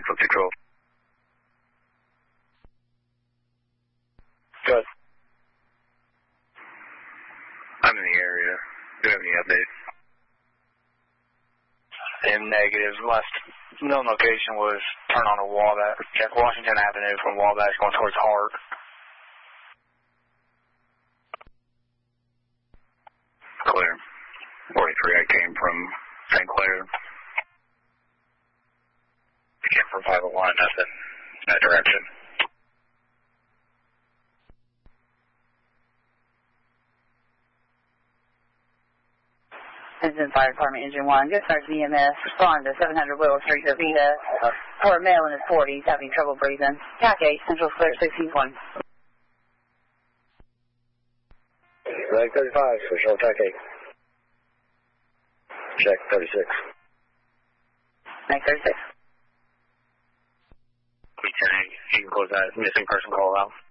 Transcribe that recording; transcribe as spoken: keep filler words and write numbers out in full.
Central two twelve. Good. I'm in the area. Do you have any updates? In negative. Last known location was turn on a Wabash. Check Washington Avenue from Wabash going towards Hart. Clear. forty-three, I came from Saint Clair. I came from five oh one, nothing in that direction. This is Fire Department Engine one. Good start to E M S. Respond to seven hundred Willow Street, Avita. For a male in his forties having trouble breathing. C A C eight, Central Clear sixteen one. Leg thirty-five, official attack eight. Check thirty-six. Leg thirty-six. ten eight, you can close that missing person call out.